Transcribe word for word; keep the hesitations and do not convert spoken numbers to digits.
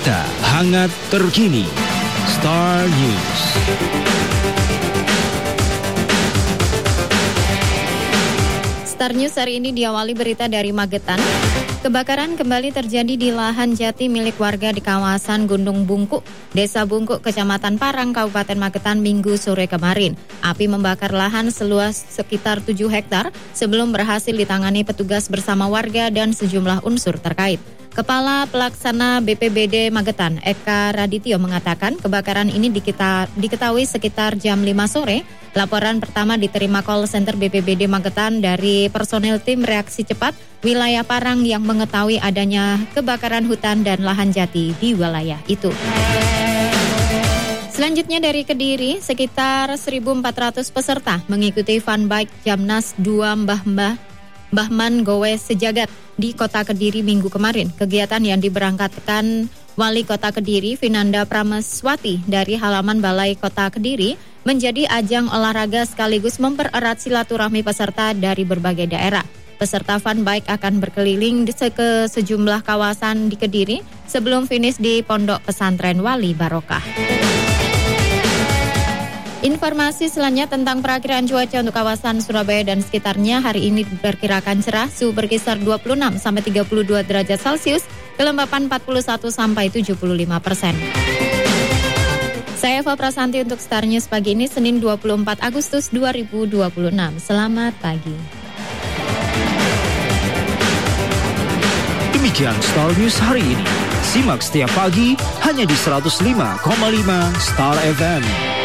berita hangat terkini. Star News. Star News hari ini diawali berita dari Magetan. Kebakaran kembali terjadi di lahan jati milik warga di kawasan Gunung Bungkuk, Desa Bungkuk, Kecamatan Parang, Kabupaten Magetan, Minggu sore kemarin. Api membakar lahan seluas sekitar tujuh hektar sebelum berhasil ditangani petugas bersama warga dan sejumlah unsur terkait. Kepala Pelaksana B P B D Magetan, Eka Radityo, mengatakan kebakaran ini dikita, diketahui sekitar jam lima sore. Laporan pertama diterima call center B P B D Magetan dari personel tim reaksi cepat wilayah Parang yang mengetahui adanya kebakaran hutan dan lahan jati di wilayah itu. Selanjutnya dari Kediri, sekitar seribu empat ratus peserta mengikuti fun bike Jamnas dua Mbah Mbah Bahman Gowe Sejagat di Kota Kediri minggu kemarin. Kegiatan yang diberangkatkan Wali Kota Kediri, Vinanda Prameswati, dari halaman Balai Kota Kediri menjadi ajang olahraga sekaligus mempererat silaturahmi peserta dari berbagai daerah. Peserta fun bike akan berkeliling ke sejumlah kawasan di Kediri sebelum finish di Pondok Pesantren Wali Barokah. Informasi selanjutnya tentang perakiraan cuaca untuk kawasan Surabaya dan sekitarnya. Hari ini diperkirakan cerah, suhu berkisar dua puluh enam sampai tiga puluh dua derajat Celcius, kelembapan empat puluh satu sampai tujuh puluh lima persen. Saya Eva Prasanti untuk Star News pagi ini, Senin dua puluh empat Agustus dua ribu dua puluh enam. Selamat pagi. Demikian Star News hari ini. Simak setiap pagi hanya di seratus lima koma lima Star F M.